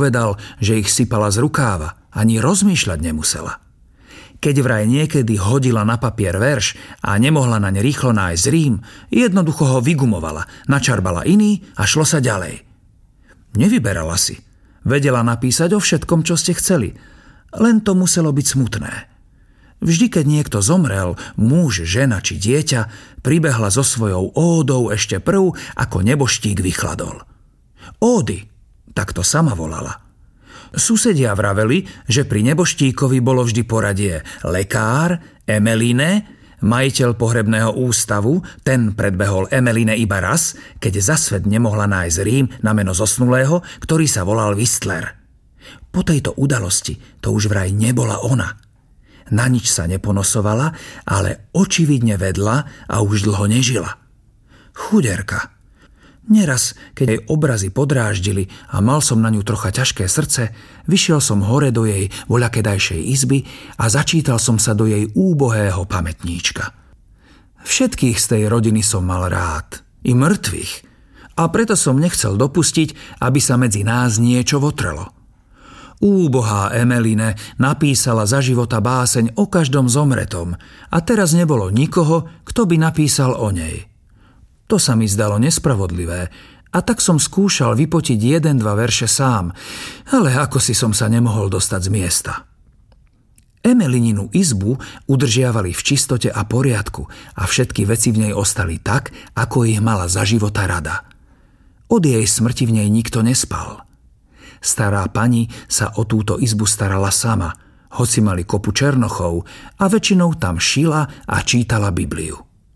povedal, že ich sypala z rukáva, ani rozmýšľať nemusela. Keď vraj niekedy hodila na papier verš a nemohla naň rýchlo nájsť rím, jednoducho ho vygumovala, načarbala iný a šlo sa ďalej. Nevyberala si. Vedela napísať o všetkom, čo ste chceli. Len to muselo byť smutné. Vždy, keď niekto zomrel, muž, žena či dieťa, pribehla so svojou ódou ešte prv, ako neboštík vychladol. Ódy, tak to sama volala. Susedia vraveli, že pri neboštíkovi bolo vždy poradie lekár, Emeline, majiteľ pohrebného ústavu, ten predbehol Emeline iba raz, keď za svet nemohla nájsť rím na meno zosnulého, ktorý sa volal Whistler. Po tejto udalosti to už vraj nebola ona. Na nič sa neponosovala, ale očividne vedla a už dlho nežila. Chuderka. Neraz, keď jej obrazy podráždili a mal som na ňu trocha ťažké srdce, vyšiel som hore do jej voľakedajšej izby a začítal som sa do jej úbohého pamätníčka. Všetkých z tej rodiny som mal rád, i mŕtvych, a preto som nechcel dopustiť, aby sa medzi nás niečo votrelo. Úbohá Emeline napísala za života báseň o každom zomretom a teraz nebolo nikoho, kto by napísal o nej. To sa mi zdalo nespravodlivé a tak som skúšal vypotiť 1-2 verše sám, ale ako si som sa nemohol dostať z miesta. Emelininu izbu udržiavali v čistote a poriadku a všetky veci v nej ostali tak, ako ich mala za života rada. Od jej smrti v nej nikto nespal. Stará pani sa o túto izbu starala sama, hoci mali kopu černochov a väčšinou tam šila a čítala Bibliu.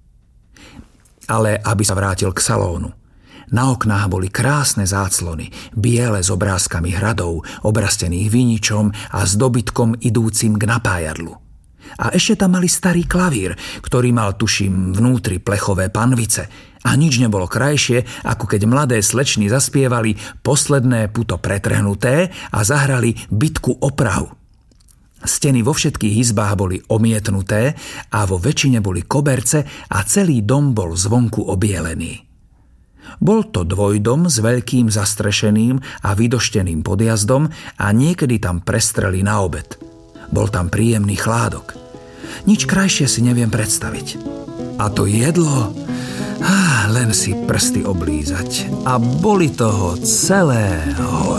Ale aby sa vrátil k salónu. Na oknách boli krásne záclony, biele s obrázkami hradov, obrastených viničom a s dobytkom idúcim k napájadlu. A ešte tam mali starý klavír, ktorý mal, tuším, vnútri plechové panvice. A nič nebolo krajšie, ako keď mladé slečny zaspievali Posledné puto pretrhnuté a zahrali Bitku o Prahu. Steny vo všetkých izbách boli omietnuté a vo väčšine boli koberce a celý dom bol zvonku obielený. Bol to dvojdom s veľkým zastrešeným a vydošteným podjazdom a niekedy tam prestreli na obed. Bol tam príjemný chládok. Nič krajšie si neviem predstaviť. A to jedlo, len si prsty oblízať. A boli toho celé